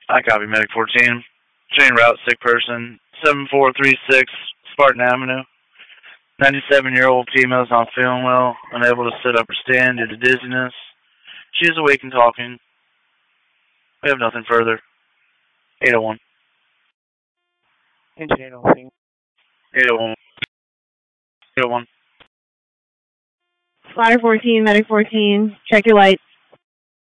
I copy medic 14. Chain route, sick person, 7436 Spartan Avenue. 97-year-old female is not feeling well, unable to sit up or stand due to dizziness. She is awake and talking. We have nothing further. 801. Engine 801. 801. 801. Spotter 14, medic 14, check your lights.